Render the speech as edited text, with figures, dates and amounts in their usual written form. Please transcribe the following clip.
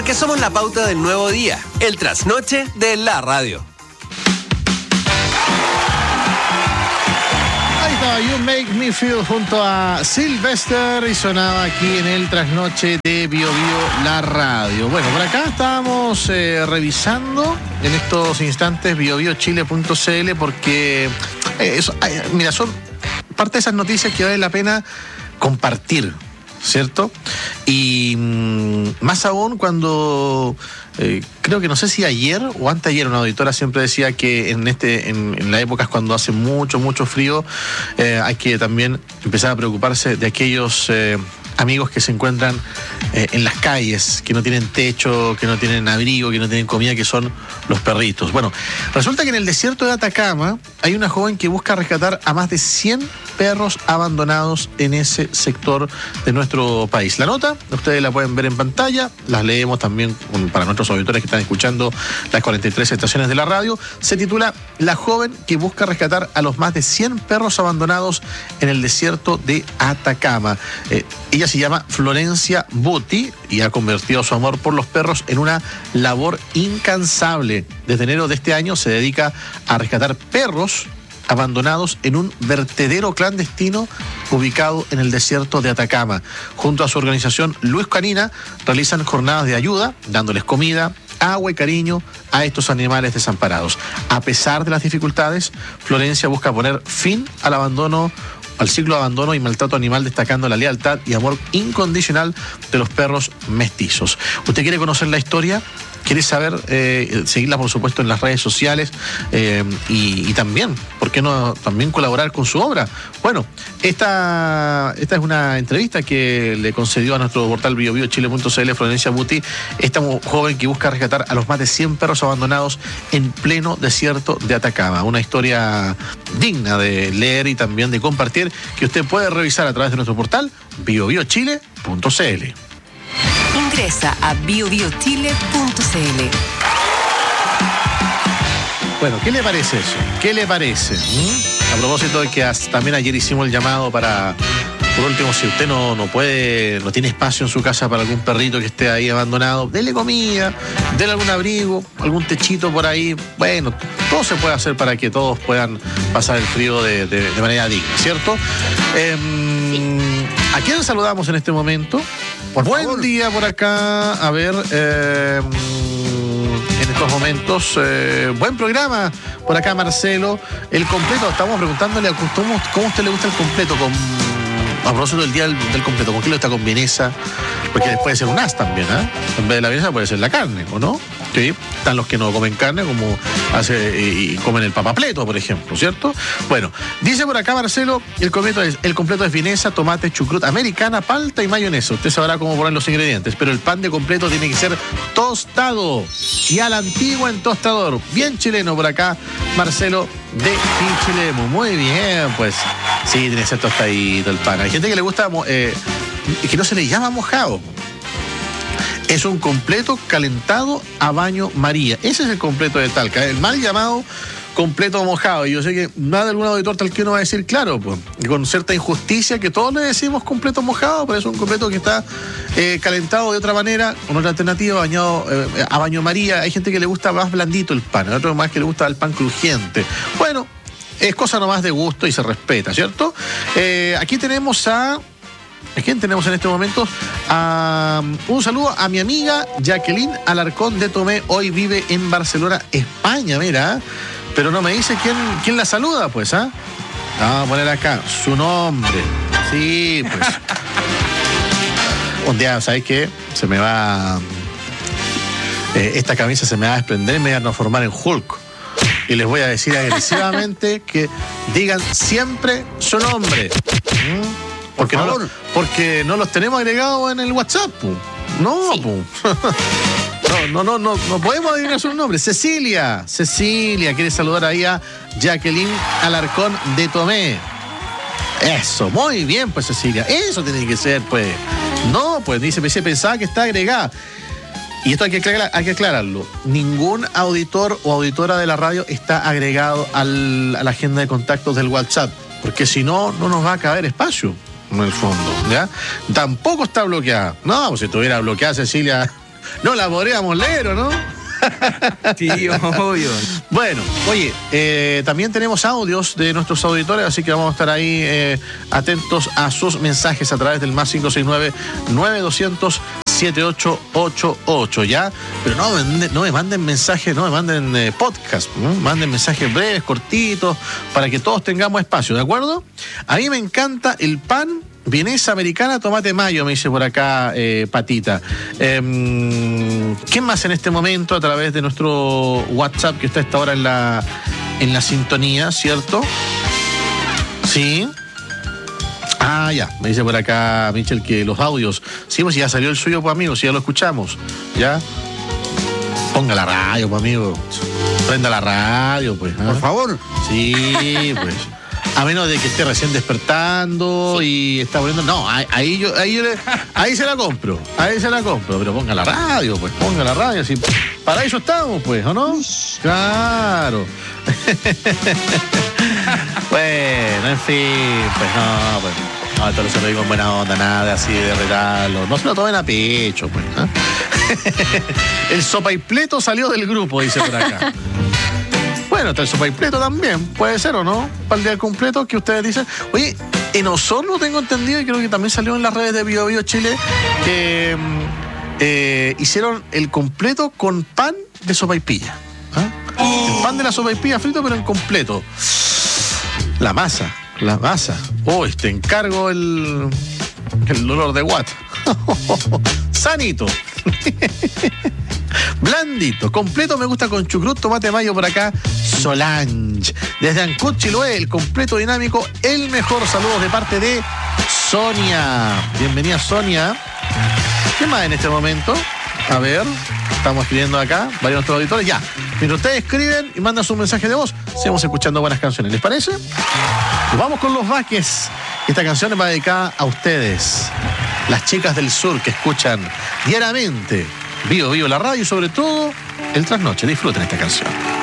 Porque somos la pauta del nuevo día, el trasnoche de la radio. Ahí estaba You Make Me Feel junto a Sylvester y sonaba aquí en el trasnoche de Bio Bio, la radio. Bueno, por acá estábamos revisando en estos instantes biobiochile.cl porque mira, son parte de esas noticias que vale la pena compartir, ¿cierto? Y más aún cuando creo que no sé si ayer o anteayer una auditora siempre decía que en las épocas cuando hace mucho frío hay que también empezar a preocuparse de aquellos amigos que se encuentran en las calles, que no tienen techo, que no tienen abrigo, que no tienen comida, que son los perritos. Bueno, resulta que en el desierto de Atacama hay una joven que busca rescatar a más de 100 perros abandonados en ese sector de nuestro país. La nota, ustedes la pueden ver en pantalla, las leemos también para nuestros auditores que están escuchando las 43 estaciones de la radio. Se titula La joven que busca rescatar a los más de 100 perros abandonados en el desierto de Atacama. Ella se llama Florencia Buti y ha convertido su amor por los perros en una labor incansable. Desde enero de este año se dedica a rescatar perros abandonados en un vertedero clandestino ubicado en el desierto de Atacama. Junto a su organización Luz Canina realizan jornadas de ayuda, dándoles comida, agua y cariño a estos animales desamparados. A pesar de las dificultades, Florencia busca poner fin al ciclo de abandono y maltrato animal, destacando la lealtad y amor incondicional de los perros mestizos. ¿Usted quiere conocer la historia? ¿Quiere saber? Seguirla, por supuesto, en las redes sociales y también, ¿por qué no también colaborar con su obra? Bueno, esta es una entrevista que le concedió a nuestro portal biobiochile.cl Florencia Buti, esta joven que busca rescatar a los más de 100 perros abandonados en pleno desierto de Atacama. Una historia digna de leer y también de compartir, que usted puede revisar a través de nuestro portal biobiochile.cl. Ingresa a biobiochile.cl. Bueno, ¿qué le parece eso? ¿Qué le parece? A propósito de que también ayer hicimos el llamado para, por último, si usted no tiene espacio en su casa para algún perrito que esté ahí abandonado, dele comida, dele algún abrigo, algún techito por ahí. Bueno, todo se puede hacer para que todos puedan pasar el frío de manera digna, ¿cierto? ¿A quién saludamos en este momento? Buen día por acá. A ver, en estos momentos, buen programa por acá, Marcelo. El completo, estamos preguntándole cómo a usted le gusta el completo, a propósito del día del completo. ¿Con qué le gusta? ¿Con vienesa? Porque puede ser un as también, ¿eh? En vez de la vienesa puede ser la carne, ¿o no? Sí, están los que no comen carne, como y comen el papapleto, por ejemplo, ¿cierto? Bueno, dice por acá Marcelo, el completo es vienesa, tomate, chucrut, americana, palta y mayonesa. Usted sabrá cómo poner los ingredientes, pero el pan de completo tiene que ser tostado y a la antigua en tostador. Bien chileno por acá, Marcelo de Pichilemu. Muy bien, pues sí, tiene que ser tostadito el pan. Hay gente que le gusta, que no se le llama mojado. Es un completo calentado a baño María. Ese es el completo de Talca, el mal llamado completo mojado. Y yo sé que más de algún auditor talquino va a decir, claro, pues, con cierta injusticia, que todos le decimos completo mojado, pero es un completo que está calentado de otra manera, con otra alternativa, bañado a baño María. Hay gente que le gusta más blandito el pan, hay otro más que le gusta el pan crujiente. Bueno, es cosa nomás de gusto y se respeta, ¿cierto? Aquí tenemos ¿a quién tenemos en este momento? Un saludo a mi amiga Jacqueline Alarcón de Tomé. Hoy vive en Barcelona, España, mira. Pero no me dice quién la saluda, pues, ¿ah? Vamos a poner acá su nombre. Sí, pues. Un día, ¿sabes qué? Se me va... esta camisa se me va a desprender y me va a transformar en Hulk. Y les voy a decir agresivamente que digan siempre su nombre. Porque no los tenemos agregados en el WhatsApp. No, sí. No podemos adivinar su nombre. Cecilia quiere saludar ahí a Jacqueline Alarcón de Tomé. Eso, muy bien, pues Cecilia. Eso tiene que ser, pues. No, pues dice, pensaba que está agregada. Y esto hay que aclararlo. Ningún auditor o auditora de la radio está agregado a la agenda de contactos del WhatsApp. Porque si no nos va a caber espacio. En el fondo, ¿ya? Tampoco está bloqueada. No, pues si estuviera bloqueada, Cecilia, No la podríamos leer, ¿o no? Sí, obvio. Bueno, oye, también tenemos audios de nuestros auditores, así que vamos a estar ahí atentos a sus mensajes a través del más 569-9200-7888, ¿ya? Pero no me manden mensajes, no me manden podcast, ¿no? Manden mensajes breves, cortitos, para que todos tengamos espacio, ¿de acuerdo? A mí me encanta el pan, vienesa americana, tomate mayo, me dice por acá Patita. ¿Qué más en este momento a través de nuestro WhatsApp que está a esta hora en la sintonía, ¿cierto? Sí. Ah, ya, me dice por acá Michel que los audios. Sí, pues ya salió el suyo, pues amigo, si ya lo escuchamos. ¿Ya? Ponga la radio, pues amigo. Prenda la radio, pues. ¿eh? Por favor. Sí, pues. A menos de que esté recién despertando y está poniendo. No, ahí se la compro. Ahí se la compro. Pero ponga la radio, pues. Ponga la radio. Así, para eso estamos, pues, ¿o no? Claro. Bueno, en fin, pues no, pues. No, esto no se lo digo en buena onda, nada así de regalo. No se lo tomen a pecho, pues. ¿eh? El sopaipleto salió del grupo, dice por acá. Bueno, está el sopaipleto también, puede ser o no, para el día del completo que ustedes dicen. Oye, en Osorno tengo entendido y creo que también salió en las redes de Bio Bio Chile que hicieron el completo con pan de sopaipilla. ¿Eh? El pan de la sopaipilla frito, pero en completo. La masa. Uy, te encargo el dolor de guata. Sanito. Blandito, completo me gusta con chucrut, tomate mayo por acá, Solange. Desde Ancud, Chiloé, el completo dinámico, el mejor. Saludos de parte de Sonia. Bienvenida, Sonia. ¿Qué más en este momento? A ver, estamos escribiendo acá, varios de nuestros auditores. Ya, mientras ustedes escriben y mandan su mensaje de voz, seguimos escuchando buenas canciones. ¿Les parece? Pues vamos con Los Vázquez. Esta canción va dedicada a ustedes, las chicas del sur que escuchan diariamente Bio Bio la radio y sobre todo el trasnoche. Disfruten esta canción.